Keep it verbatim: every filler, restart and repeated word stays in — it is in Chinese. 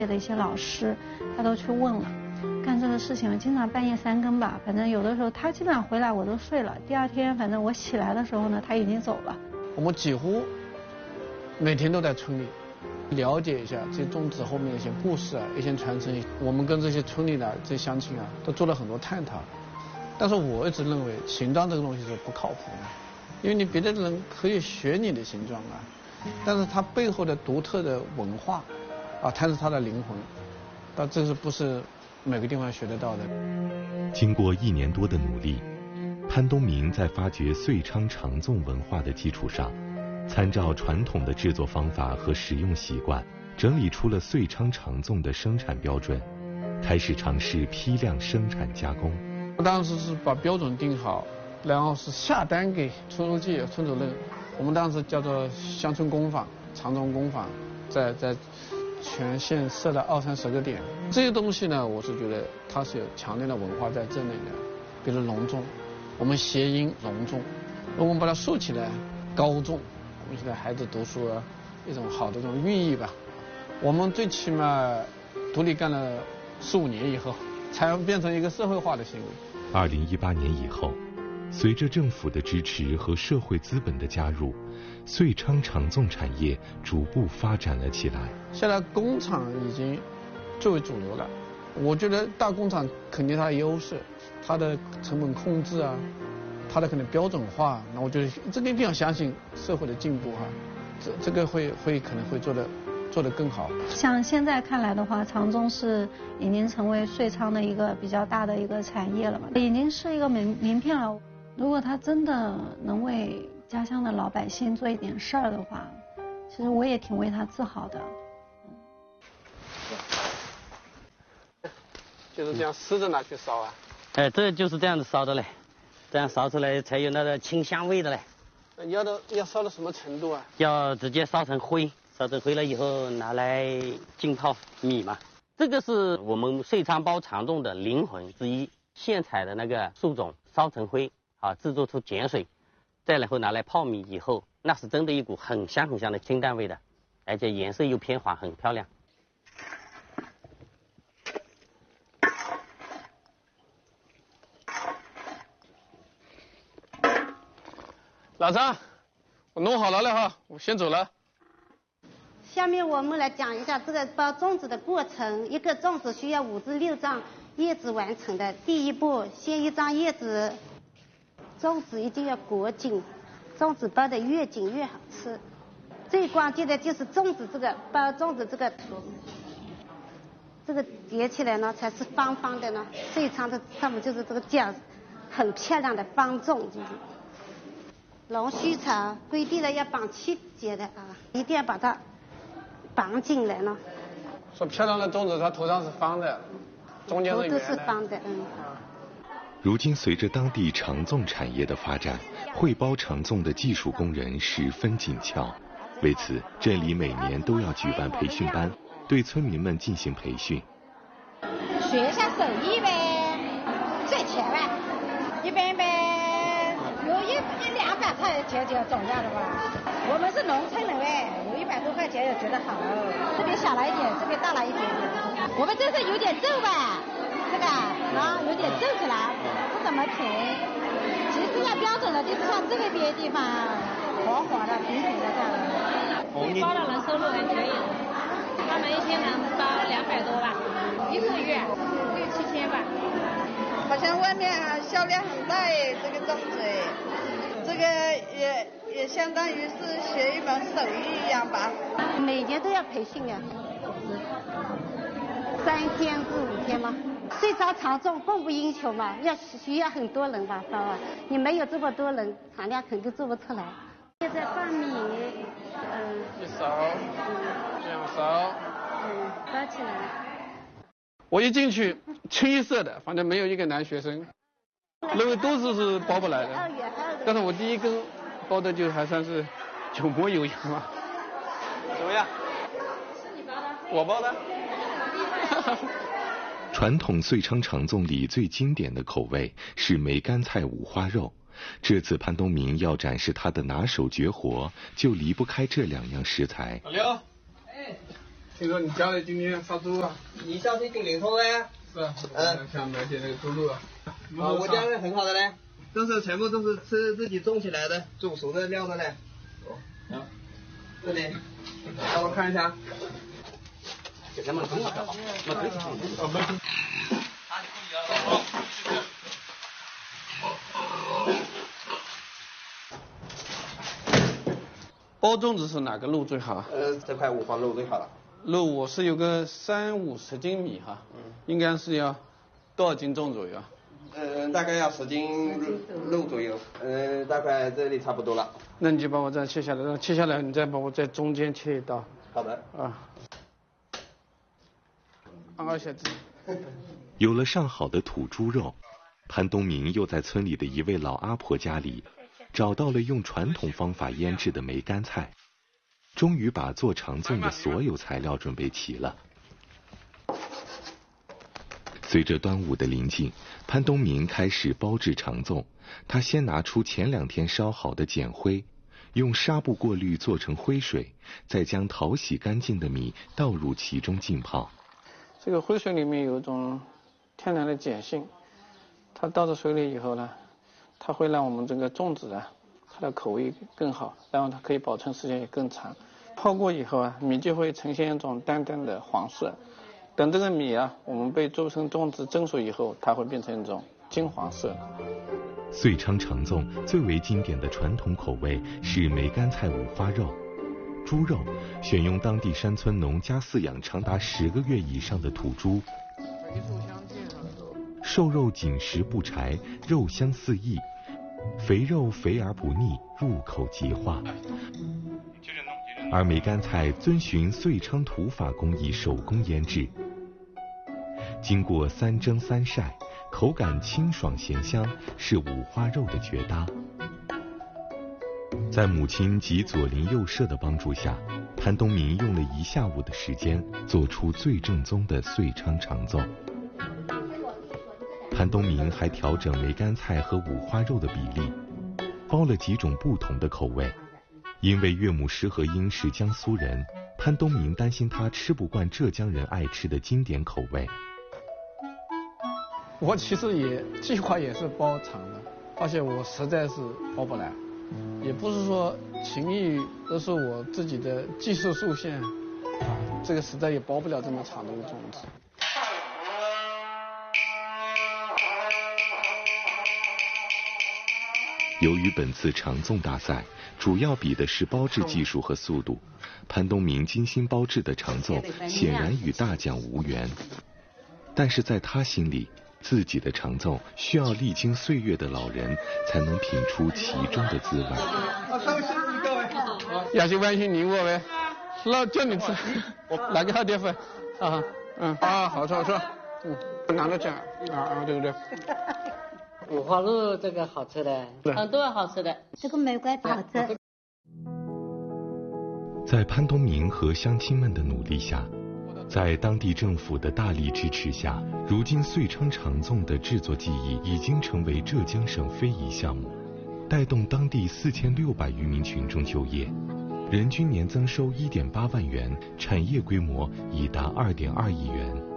的一些老师，他都去问了。干这个事情经常半夜三更吧，反正有的时候他基本上回来我都睡了，第二天反正我起来的时候呢，他已经走了。 我们几乎每天都在村里了解一下这些粽子后面的一些故事啊，一些传承。我们跟这些村里的这些乡亲啊，都做了很多探讨。但是我一直认为形状这个东西是不靠谱的，因为你别的人可以学你的形状啊，但是它背后的独特的文化啊，才是它的灵魂。但这是不是每个地方学得到的？ 经过一年多的努力，潘东明在发掘遂昌长粽文化的基础上，参照传统的制作方法和食用习惯，整理出了遂昌长粽的生产标准，开始尝试批量生产加工。 我当时是把标准定好，然后是下单给村书记、村主任。我们当时叫做乡村工坊、长粽工坊，在在全县设了二三十个点。这些东西呢，我是觉得它是有强烈的文化在这里的。比如隆重，我们谐音隆重，我们把它竖起来高重，我们现在孩子读书啊，一种好的这种寓意吧。我们最起码独立干了十五年以后，才变成一个社会化的行为。 二零一八年以后，随着政府的支持和社会资本的加入，遂昌长粽产业逐步发展了起来。 现在工厂已经最为主流了，我觉得大工厂肯定它的优势，它的成本控制啊，它的可能标准化，那我觉得这个一定要相信社会的进步哈、啊，这这个会会可能会做的做得更好。 像现在看来的话，长粽是已经成为遂昌的一个比较大的一个产业了嘛，已经是一个名名片了。如果他真的能为家乡的老百姓做一点事儿的话，其实我也挺为他自豪的。 就是这样湿着拿去烧啊？ 哎，这就是这样子烧的嘞，这样烧出来才有那个清香味的嘞。 要的要烧到什么程度啊？ 要直接烧成灰，烧成灰了以后拿来浸泡米嘛。这个是我们遂昌包长粽的灵魂之一，现采的那个树种烧成灰，啊，制作出碱水，再然后拿来泡米以后，那是真的一股很香很香的清淡味的，而且颜色又偏黄，很漂亮。 老张，我弄好了了哈，我先走了。 下面我们来讲一下这个包粽子的过程。一个粽子需要五至六张叶子完成的。第一步，先一张叶子，粽子一定要裹紧，粽子包得越紧越好吃。最关键的就是粽子这个包粽子这个图，这个叠起来呢才是方方的呢。遂昌的他们就是这个角很漂亮的方粽，就是。龙须草规定了要绑七节的啊，一定要把它绑紧来呢。 说漂亮的粽子，它头上是方的，中间是圆的。 头都是方的，嗯。 如今随着当地长粽产业的发展，会包长粽的技术工人十分紧俏。为此，镇里每年都要举办培训班，对村民们进行培训。 学一下手艺呗，赚钱呗，一般般。有一一两百块钱就总要的吧。我们是农村人哎，有一百多块钱也觉得好。这边小了一点，这边大了一点点。我们这是有点皱吧，这个啊有点皱起来，不怎么平。其实要标准的，就是像这个边地方滑滑的、平平的这样的。 包的人收入还可以，他们一天能包两百多吧，一个月六七千吧。 好像外面啊销量很大哎，这个粽子哎，这个也也相当于是学一门手艺一样吧。 每年都要培训啊，三天至五天吗？遂昌长粽供不应求嘛，要需要很多人吧包啊，你没有这么多人，产量肯定做不出来。现在放米，嗯， 一勺，两勺， 嗯，包起来。 我一进去，清一色的，反正没有一个男学生，认为都是是包不来的。但是我第一根包的就还算是有模有样嘛。怎么样？是你包的？我包的。 传统遂昌长粽里最经典的口味是梅干菜五花肉。这次潘东明要展示他的拿手绝活，就离不开这两样食材。 老刘，哎， 听说你家里今天杀猪啊？ 你家是九零后哎？ 是啊，嗯，想买点那个猪肉啊。 啊，我家人很好的嘞，都是全部都是吃自己种起来的，煮熟的料的嘞。 哦，啊， 这里，让我看一下。 给他们分好，那可以。 哦，没。包粽子是哪个肉最好啊？ 呃，这块五花肉最好了。 肉我是有个三五十斤米哈，嗯，应该是要多少斤重左右啊？ 呃，大概要十斤肉肉左右，呃，大概这里差不多了。 那你就把我这样切下来，然后切下来你再把我在中间切一刀。 好的。 啊。二下子。 有了上好的土猪肉，潘东明又在村里的一位老阿婆家里找到了用传统方法腌制的梅干菜，终于把做长粽的所有材料准备齐了。随着端午的临近，潘东明开始包制长粽。他先拿出前两天烧好的碱灰，用纱布过滤做成灰水，再将淘洗干净的米倒入其中浸泡。 这个灰水里面有一种天然的碱性，它倒到水里以后呢，它会让我们这个粽子啊，它的口味更好，然后它可以保存时间也更长。泡过以后啊，米就会呈现一种淡淡的黄色。等这个米啊，我们被做成粽子蒸熟以后，它会变成一种金黄色。 遂昌长粽最为经典的传统口味是梅干菜五花肉。猪肉选用当地山村农家饲养长达十个月以上的土猪，瘦肉紧实不柴，肉香四溢，肥肉肥而不腻，入口即化。而梅干菜遵循遂昌土法工艺手工腌制，经过三蒸三晒，口感清爽咸香，是五花肉的绝搭。在母亲及左邻右舍的帮助下，潘东明用了一下午的时间做出最正宗的遂昌长粽。潘东明还调整梅干菜和五花肉的比例，包了几种不同的口味。因为岳母石和英是江苏人，潘东明担心他吃不惯浙江人爱吃的经典口味。 我其实也计划也是包长的，发现我实在是包不来，也不是说情谊，而是我自己的技术受限，啊，这个实在也包不了这么长的一个粽子。 由于本次长粽大赛主要比的是包制技术和速度，潘东明精心包制的长粽显然与大奖无缘。但是在他心里，自己的长粽需要历经岁月的老人才能品出其中的滋味。 要是关心你我呗，老叫你吃，拿给他点粉啊，嗯啊，好吃好吃，嗯，拿着讲啊啊，对不对？ 五花肉这个好吃的， 很多好吃的， 这个梅干好吃。 在潘东明和乡亲们的努力下，在当地政府的大力支持下，如今遂昌长粽的制作技艺已经成为浙江省非遗项目，带动当地四千六百余名群众就业，人均年增收一点八万元，产业规模已达二点二亿元。